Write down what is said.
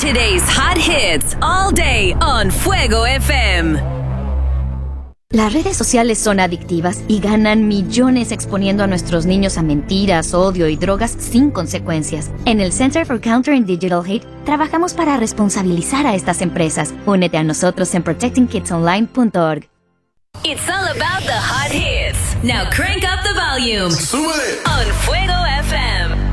Today's hot hits all day on Fuego FM. Las redes sociales son adictivas y ganan millones exponiendo a nuestros niños a mentiras, odio y drogas sin consecuencias. En el Center for Countering Digital Hate trabajamos para responsabilizar a estas empresas. Únete a nosotros en protectingkidsonline.org. It's all about the hot hits. Now crank up the volume. ¡Súbele! On Fuego FM.